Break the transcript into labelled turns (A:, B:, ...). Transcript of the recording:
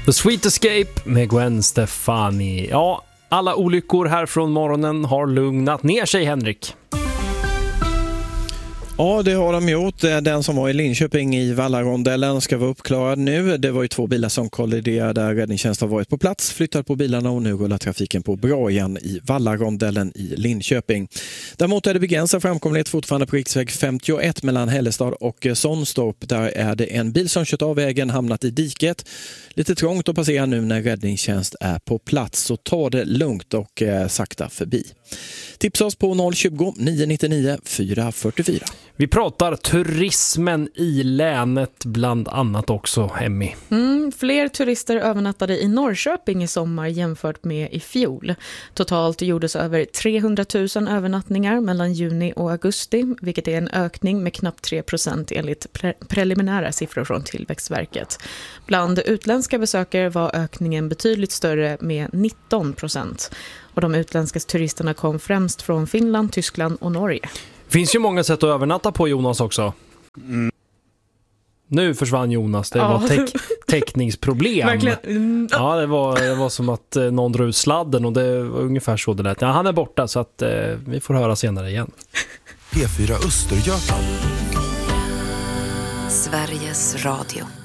A: The Sweet Escape med Gwen Stefani. Ja, alla olyckor här från morgonen har lugnat ner sig, Henrik.
B: Ja, det har de gjort. Den som var i Linköping i Vallarondellen ska vara uppklarad nu. Det var ju 2 bilar som kolliderade. Räddningstjänsten har varit på plats, flyttat på bilarna och nu rullar trafiken på bra igen i Vallarondellen i Linköping. Däremot är det begränsad framkomlighet fortfarande på riksväg 51 mellan Hällestad och Sånstorp. Där är det en bil som kört av vägen, hamnat i diket. Lite trångt att passera nu när räddningstjänst är på plats, så ta det lugnt och sakta förbi. Tipsa oss på 020 999 444.
A: Vi pratar turismen i länet bland annat också, Emmy.
C: Fler turister övernattade i Norrköping i sommar jämfört med i fjol. Totalt gjordes över 300 000 övernattningar mellan juni och augusti, vilket är en ökning med knappt 3% enligt preliminära siffror från Tillväxtverket. Bland utländska besökare var ökningen betydligt större med 19%. Och de utländska turisterna kom främst från Finland, Tyskland och Norge.
A: Det finns ju många sätt att övernatta på, Jonas, också. Nu försvann Jonas. Det var täckningsproblem.
C: Verkligen.
A: Ja, det var som att någon drog ut sladden och det var ungefär så det lät. Ja, han är borta så att vi får höra senare igen.
D: P4 Östergötland.
E: Sveriges Radio.